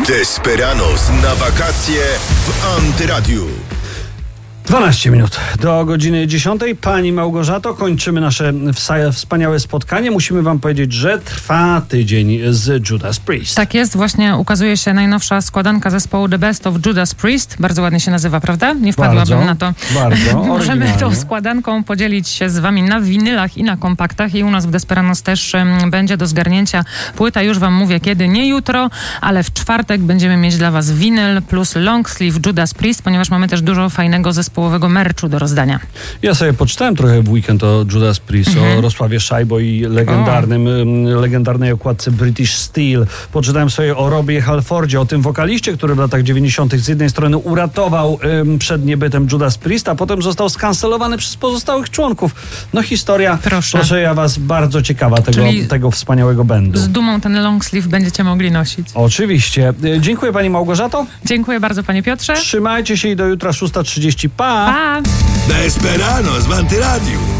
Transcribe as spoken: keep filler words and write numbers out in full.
Desperados na wakacje w Antyradiu. dwanaście minut do godziny dziesiątej. Pani Małgorzato, kończymy nasze wsa- wspaniałe spotkanie. Musimy wam powiedzieć, że trwa tydzień z Judas Priest. Tak jest, właśnie ukazuje się najnowsza składanka zespołu The Best of Judas Priest. Bardzo ładnie się nazywa, prawda? Nie wpadłabym bardzo, na to. Bardzo. Możemy tą oryginalnie. składanką podzielić się z wami na winylach i na kompaktach i u nas w Desperados też um, będzie do zgarnięcia płyta. Już wam mówię kiedy, nie jutro, ale w czwartek będziemy mieć dla was winyl plus long sleeve Judas Priest, ponieważ mamy też dużo fajnego zespołowego merchu do rozdania. Ja sobie poczytałem trochę w weekend o Judas Priest, mhm. o Rosławie Szajbo i legendarnym, o. legendarnej okładce British Steel. Poczytałem sobie o Robie Halfordzie, o tym wokaliście, który w latach dziewięćdziesiątych z jednej strony uratował ym, przed niebytem Judas Priest, a potem został skancelowany przez pozostałych członków. No historia, proszę, proszę ja was, bardzo ciekawa tego, tego wspaniałego bandu. Z dumą ten long sleeve będziecie mogli nosić. Oczywiście. Dziękuję pani Małgorzato. Dziękuję bardzo panie Piotrze. Trzymajcie się i do jutra szósta trzydzieści. Pa! Pa! Desperados w Antyradiu.